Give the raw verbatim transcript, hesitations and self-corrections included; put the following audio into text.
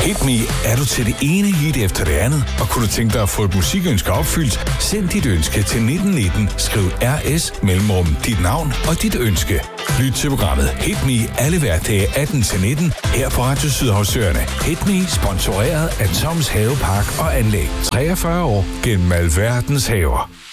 Hit Me er du til det ene hit efter det andet, og kunne du tænke dig at få et musikønske opfyldt, send dit ønske til nitten nitten, skriv R S mellemrum dit navn og dit ønske. Lyt til programmet Hit Me alle hverdage atten til nitten her på Radio Sydhavsøerne. Hit Me sponsoreret af Toms Havepark og Anlæg. treogfyrre år gennem alverdens haver.